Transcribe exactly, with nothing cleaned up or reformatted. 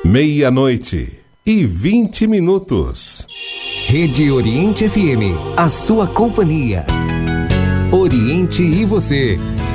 Meia-noite e vinte minutos. Rede Oriente F M, a sua companhia. Oriente e você,